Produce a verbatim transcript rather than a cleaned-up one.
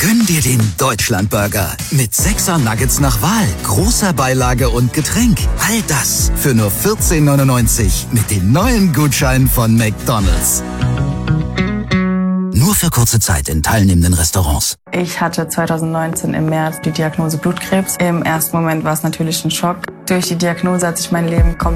Gönn dir den Deutschlandburger mit sechser Nuggets nach Wahl, großer Beilage und Getränk. All das für nur vierzehn neunundneunzig mit dem neuen Gutschein von McDonald's. Nur für kurze Zeit in teilnehmenden Restaurants. Ich hatte zweitausendneunzehn im März die Diagnose Blutkrebs. Im ersten Moment war es natürlich ein Schock. Durch die Diagnose hat sich mein Leben komplett